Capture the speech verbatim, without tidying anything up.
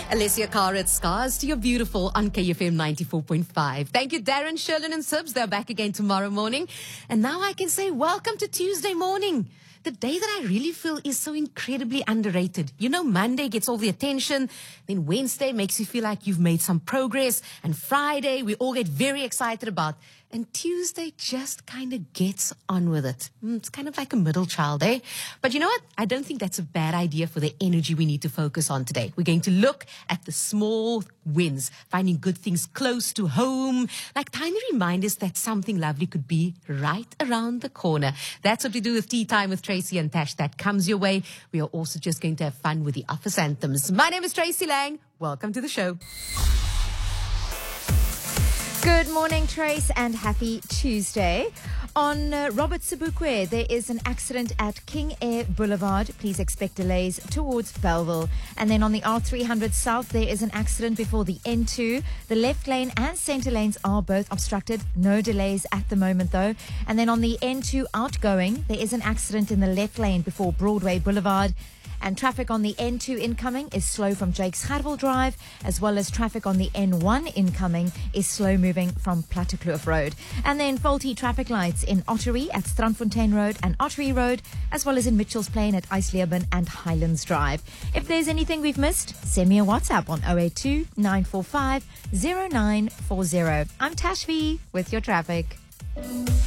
Alessia Carr at Scars to your beautiful on K F M ninety-four point five. Thank you, Darren, Sherlin and Sibs. They're back again tomorrow morning. And now I can say welcome to Tuesday morning. The day that I really feel is so incredibly underrated. You know, Monday gets all the attention. Then Wednesday makes you feel like you've made some progress. And Friday, we all get very excited about. And Tuesday just kind of gets on with it. Mm, it's kind of like a middle child, eh? But you know what? I don't think that's a bad idea for the energy we need to focus on today. We're going to look at the small wins, finding good things close to home, like tiny reminders that something lovely could be right around the corner. That's what we do with Tea Time with Tracy and Tash. That comes your way. We are also just going to have fun with the office anthems. My name is Tracy Lang. Welcome to the show. Good morning, Trace, and happy Tuesday. On uh, Robert Sobukwe, there is an accident at King Air Boulevard. Please expect delays towards Belleville. And then on the R three hundred South, there is an accident before the N two. The left lane and center lanes are both obstructed. No delays at the moment, though. And then on the N two outgoing, there is an accident in the left lane before Broadway Boulevard. And traffic on the N two incoming is slow from Jake's Hartwell Drive, as well as traffic on the N one incoming is slow moving from Plattekloof Road. And then faulty traffic lights in Ottery at Strandfontein Road and Ottery Road, as well as in Mitchell's Plain at Eisleben and Highlands Drive. If there's anything we've missed, send me a WhatsApp on zero eight two, nine four five, zero nine four zero. I'm Tash V with your traffic.